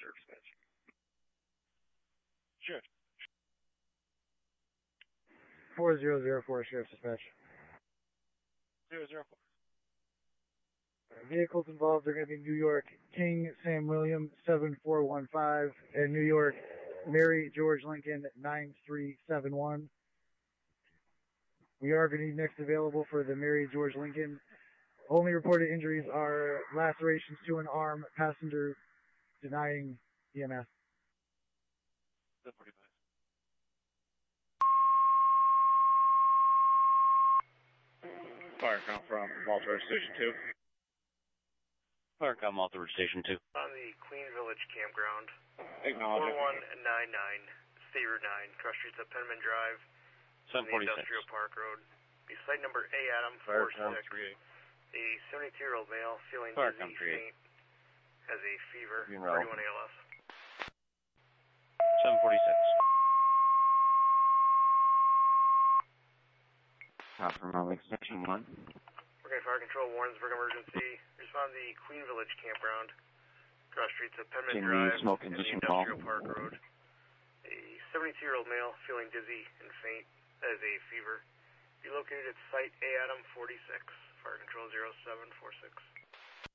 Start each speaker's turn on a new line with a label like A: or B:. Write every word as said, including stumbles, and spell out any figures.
A: Sheriff Dispatch.
B: Sure.
C: four zero zero four, Sheriff Dispatch.
B: Zero zero four.
C: Vehicles involved are going to be New York King Sam William seven four one five and New York Mary George Lincoln nine three seven one. We are going to be next available for the Mary George Lincoln. Only reported injuries are lacerations to an arm, passenger denying E M S.
B: seven forty-five.
A: Fire count from Malta Station two.
B: Fire count Malta Station two.
D: On the Queen Village campground.
A: Acknowledge
D: four one nine nine, State Route nine, cross streets of Penman Drive.
B: seven forty-six.
D: Industrial Park Road. Be site number A Adam
B: Fire
D: four
B: count
D: six.
B: three eight.
D: A seventy-two-year-old male feeling
B: Fire
D: dizzy,
B: count three eight.
D: faint, has a fever,
B: Green row.
D: thirty-one A L S.
B: seven forty-six.
A: Top from Lake Station one.
D: Okay, Fire Control, Warrensburg emergency. Respond to the Queen Village campground. Cross streets of Penman
A: Can
D: Drive
A: we smoke
D: and the
A: condition
D: Industrial
A: call?
D: Park Road. A seventy-two-year-old male feeling dizzy and faint, has a fever. Be located at site A Adam forty-six. Fire Control zero seven four six.